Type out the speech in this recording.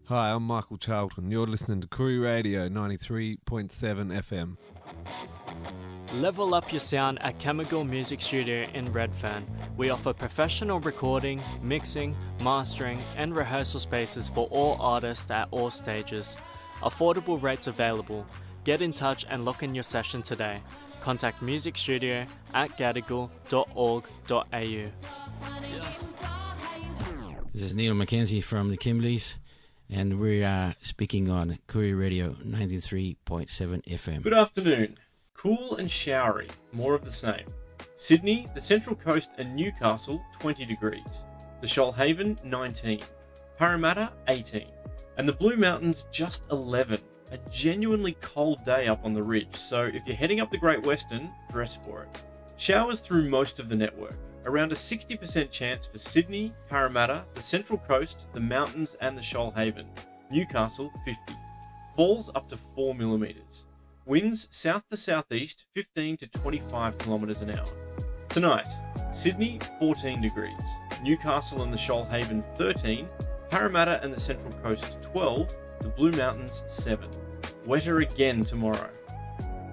Hi, I'm Michael Charlton. You're listening to Koori Radio 93.7 FM. Level up your sound at Chemical Music Studio in Redfern. We offer professional recording, mixing, mastering, and rehearsal spaces for all artists at all stages. Affordable rates available. Get in touch and lock in your session today. Contact musicstudio@gadigal.org.au. This is Neil Mackenzie from the Kimleys, and we're speaking on Koori Radio 93.7 FM. Good afternoon. Cool and showery, more of the same. Sydney, the Central Coast and Newcastle, 20 degrees. The Shoalhaven, 19. Parramatta, 18. And the Blue Mountains, just 11. A genuinely cold day up on the ridge, so if you're heading up the Great Western, dress for it. Showers through most of the network. Around a 60% chance for Sydney, Parramatta, the Central Coast, the Mountains and the Shoalhaven. Newcastle, 50. Falls up to 4 millimetres. Winds south to southeast, 15 to 25 kilometres an hour. Tonight, Sydney, 14 degrees. Newcastle and the Shoalhaven, 13. Parramatta and the Central Coast, 12. The Blue Mountains, 7. Wetter again tomorrow.